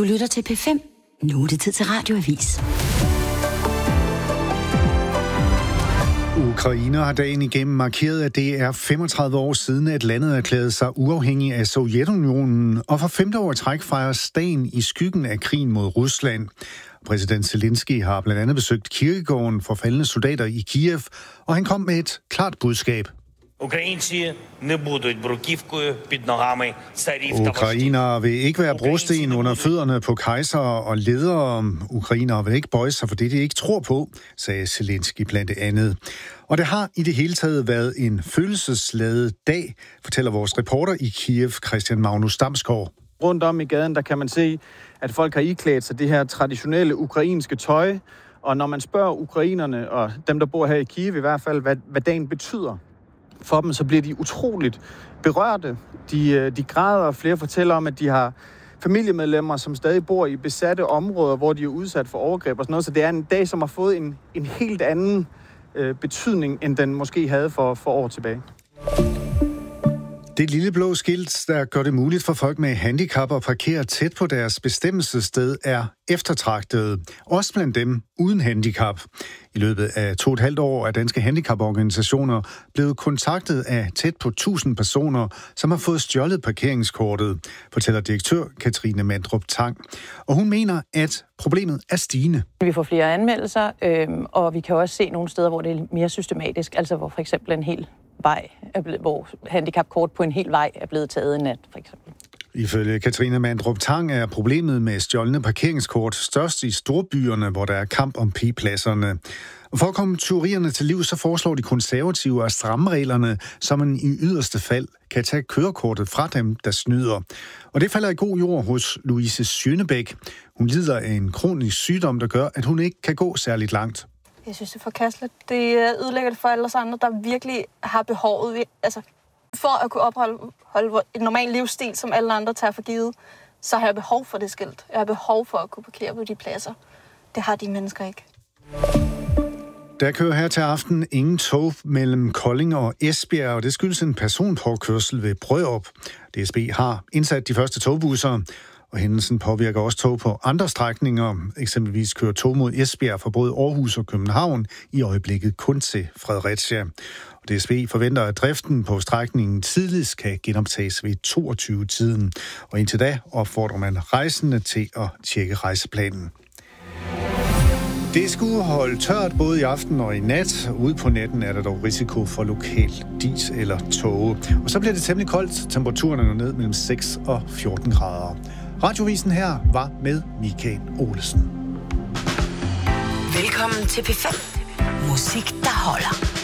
lytter til P5. Nu er det tid til Radioavis. Ukraine har dagen igennem markeret, at det er 35 år siden, at landet erklærede sig uafhængig af Sovjetunionen, og for 5. år i træk fejres dagen i skyggen af krigen mod Rusland. Præsident Zelensky har blandt andet besøgt kirkegården for faldne soldater i Kiev, og han kom med et klart budskab. Ukrainere vil ikke være brosten under fødderne på kejsere og ledere. Ukrainere vil ikke bøje sig for det, de ikke tror på, sagde Zelensky blandt andet. Og det har i det hele taget været en følelsesladet dag, fortæller vores reporter i Kiev, Christian Magnus Damsgaard. Rundt om i gaden, der kan man se, at folk har iklædt sig det her traditionelle ukrainske tøj. Og når man spørger ukrainerne, og dem, der bor her i Kiev i hvert fald, hvad dagen betyder for dem, så bliver de utroligt berørte. De græder, og flere fortæller om, at de har familiemedlemmer, som stadig bor i besatte områder, hvor de er udsat for overgreb og sådan noget. Så det er en dag, som har fået en helt anden betydning, end den måske havde for år tilbage. Det lille blå skilt, der gør det muligt for folk med handicap at parkere tæt på deres bestemmelsessted, er eftertragtet. Også blandt dem uden handicap. I løbet af 2,5 år er danske handicaporganisationer blevet kontaktet af tæt på 1000 personer, som har fået stjålet parkeringskortet, fortæller direktør Katrine Mandrup Tang. Og hun mener, at problemet er stigende. Vi får flere anmeldelser, og vi kan også se nogle steder, hvor det er mere systematisk, altså hvor for eksempel en hel vej, hvor handicapkort på en hel vej er blevet taget i nat, for eksempel. Ifølge Katrine Mandrup Tang er problemet med stjålne parkeringskort størst i storbyerne, hvor der er kamp om p-pladserne. Og for at komme tyverierne til liv, så foreslår de konservative at stramme reglerne, så man i yderste fald kan tage kørekortet fra dem, der snyder. Og det falder i god jord hos Louise Schønebæk. Hun lider af en kronisk sygdom, der gør, at hun ikke kan gå særligt langt. Jeg synes, det er forkasteligt. Det ødelægger det for alle os andre, der virkelig har behovet. Altså, for at kunne opholde en normal livsstil, som alle andre tager for givet, så har jeg behov for det skilt. Jeg har behov for at kunne parkere på de pladser. Det har de mennesker ikke. Der kører her til aften ingen tog mellem Kolding og Esbjerg, og det skyldes en personpåkørsel ved Brørup. DSB har indsat de første togbusser, og hændelsen påvirker også tog på andre strækninger. Eksempelvis kører tog mod Esbjerg fra både Aarhus og København i øjeblikket kun til Fredericia. Og DSB forventer, at driften på strækningen tidligst kan genoptages ved 22-tiden. Og indtil da opfordrer man rejsende til at tjekke rejseplanen. Det skulle holde tørt både i aften og i nat. Ude på natten er der dog risiko for lokal dis eller tåge. Og så bliver det temmelig koldt. Temperaturen er ned mellem 6 og 14 grader. Radiovisen her var med Michael Olesen. Velkommen til P5. Musik, der holder.